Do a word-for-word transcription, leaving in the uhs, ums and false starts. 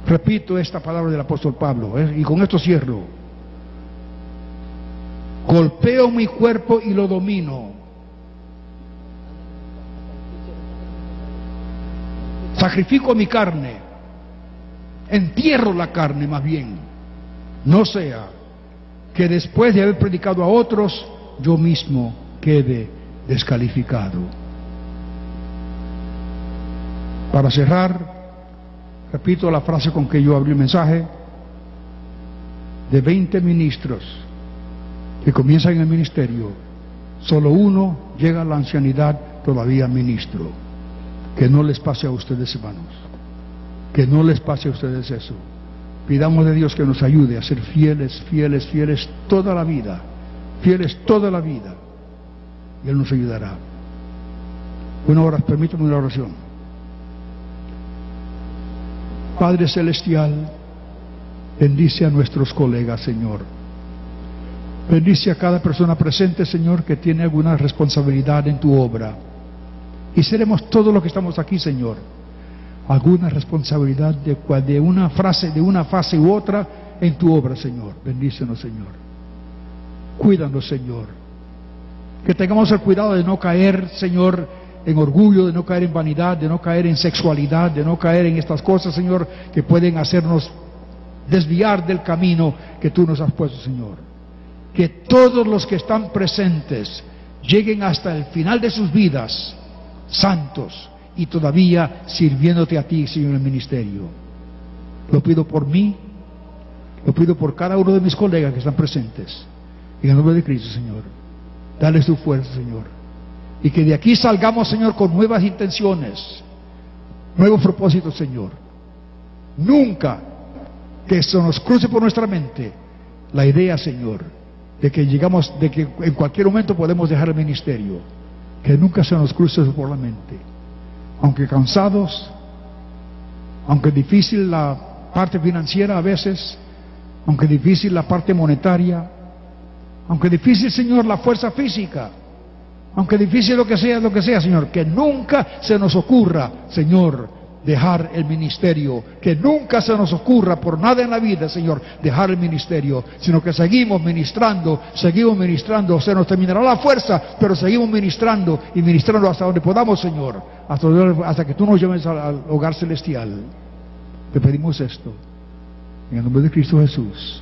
Repito esta palabra del apóstol Pablo, ¿eh? Y con esto cierro. Golpeo mi cuerpo y lo domino. Sacrifico mi carne, entierro la carne más bien, no sea que después de haber predicado a otros, yo mismo quede descalificado. Para cerrar, repito la frase con que yo abrí el mensaje: de veinte ministros que comienzan en el ministerio, solo uno llega a la ancianidad todavía ministro. Que no les pase a ustedes, hermanos, que no les pase a ustedes eso. Pidamos de Dios que nos ayude a ser fieles, fieles, fieles toda la vida, fieles toda la vida, y Él nos ayudará. Una hora, permítame una oración. Padre Celestial, bendice a nuestros colegas, Señor. Bendice a cada persona presente, Señor, que tiene alguna responsabilidad en tu obra. Y seremos todos los que estamos aquí, Señor, alguna responsabilidad de, de una frase, de una fase u otra en tu obra, Señor. Bendícenos, Señor. Cuídanos, Señor. Que tengamos el cuidado de no caer, Señor, en orgullo, de no caer en vanidad, de no caer en sexualidad, de no caer en estas cosas, Señor, que pueden hacernos desviar del camino que tú nos has puesto, Señor. Que todos los que están presentes lleguen hasta el final de sus vidas santos y todavía sirviéndote a ti, Señor, en el ministerio. Lo pido por mí, lo pido por cada uno de mis colegas que están presentes, en el nombre de Cristo, Señor. Dale tu fuerza, Señor, y que de aquí salgamos, Señor, con nuevas intenciones, nuevos propósitos, Señor. Nunca que se nos cruce por nuestra mente la idea, Señor, de que llegamos, de que en cualquier momento podemos dejar el ministerio. Que nunca se nos cruce eso por la mente. Aunque cansados, aunque difícil la parte financiera a veces, aunque difícil la parte monetaria, aunque difícil, Señor, la fuerza física, aunque difícil lo que sea, lo que sea, Señor, que nunca se nos ocurra, Señor, dejar el ministerio, que nunca se nos ocurra por nada en la vida, Señor, dejar el ministerio, sino que seguimos ministrando, seguimos ministrando, se nos terminará la fuerza, pero seguimos ministrando y ministrando hasta donde podamos, Señor, hasta, hasta que tú nos lleves al, al hogar celestial. Te pedimos esto, en el nombre de Cristo Jesús.